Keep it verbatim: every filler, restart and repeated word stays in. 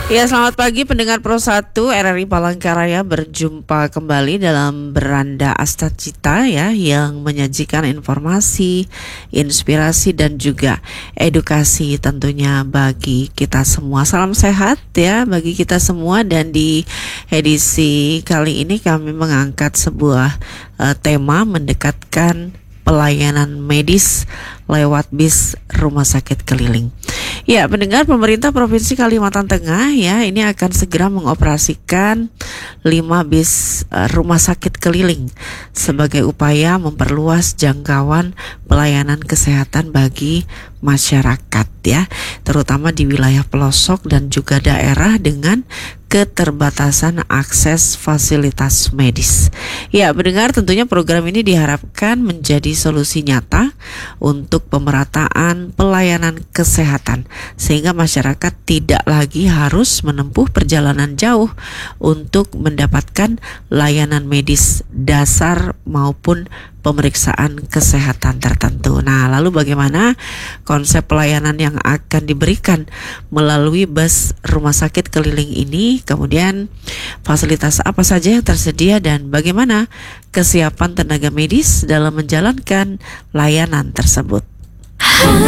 Ya, selamat pagi pendengar Pro satu R R I Palangkaraya, berjumpa kembali dalam Beranda Astacita ya, yang menyajikan informasi, inspirasi dan juga edukasi tentunya bagi kita semua. Salam sehat ya bagi kita semua, dan di edisi kali ini kami mengangkat sebuah uh, tema mendekatkan pelayanan medis lewat bis rumah sakit keliling. Ya, pendengar, pemerintah Provinsi Kalimantan Tengah ya ini akan segera mengoperasikan lima bis uh, rumah sakit keliling sebagai upaya memperluas jangkauan pelayanan kesehatan bagi masyarakat ya, terutama di wilayah pelosok dan juga daerah dengan keterbatasan akses fasilitas medis. Ya, pendengar, tentunya program ini diharapkan menjadi solusi nyata untuk pemerataan pelayanan kesehatan, sehingga masyarakat tidak lagi harus menempuh perjalanan jauh untuk mendapatkan layanan medis dasar maupun pemeriksaan kesehatan tertentu. Nah, lalu bagaimana konsep pelayanan yang akan diberikan melalui bus rumah sakit keliling ini? Kemudian fasilitas apa saja yang tersedia dan bagaimana kesiapan tenaga medis dalam menjalankan layanan tersebut?